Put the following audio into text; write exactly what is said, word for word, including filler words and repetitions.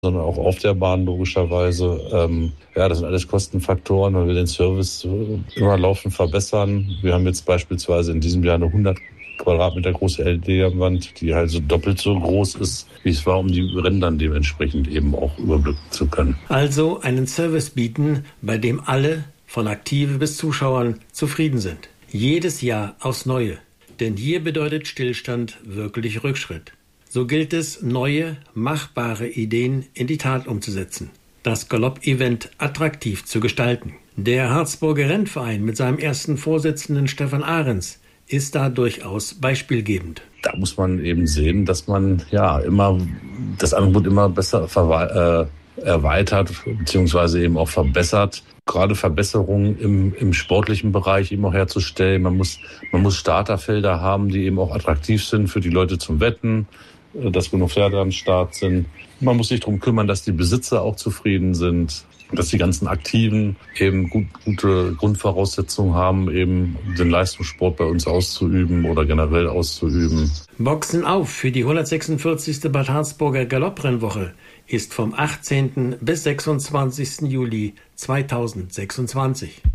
sondern auch auf der Bahn logischerweise. Ähm, ja, das sind alles Kostenfaktoren, weil wir den Service immer laufend verbessern. Wir haben jetzt beispielsweise in diesem Jahr eine hundert Quadratmeter große L E D-Wand, die halt so doppelt so groß ist, wie es war, um die Rennen dann dementsprechend eben auch überblicken zu können. Also einen Service bieten, bei dem alle, von Aktive bis Zuschauern, zufrieden sind. Jedes Jahr aufs Neue. Denn hier bedeutet Stillstand wirklich Rückschritt. So gilt es, neue, machbare Ideen in die Tat umzusetzen. Das Galopp-Event attraktiv zu gestalten. Der Harzburger Rennverein mit seinem ersten Vorsitzenden Stefan Ahrens ist da durchaus beispielgebend. Da muss man eben sehen, dass man ja immer das Angebot immer besser verwe- äh, erweitert beziehungsweise eben auch verbessert. Gerade Verbesserungen im, im sportlichen Bereich eben auch herzustellen. Man muss, man muss Starterfelder haben, die eben auch attraktiv sind für die Leute zum Wetten, dass genug Pferde am Start sind. Man muss sich darum kümmern, dass die Besitzer auch zufrieden sind, dass die ganzen Aktiven eben gut, gute Grundvoraussetzungen haben, eben den Leistungssport bei uns auszuüben oder generell auszuüben. Boxen auf für die hundertsechsundvierzigste Bad Harzburger Galopprennwoche ist vom achtzehnten bis sechsundzwanzigsten Juli zweitausendsechsundzwanzig.